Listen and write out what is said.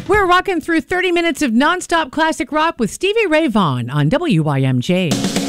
We're rocking through 30 minutes of nonstop classic rock with Stevie Ray Vaughan on WYMJ.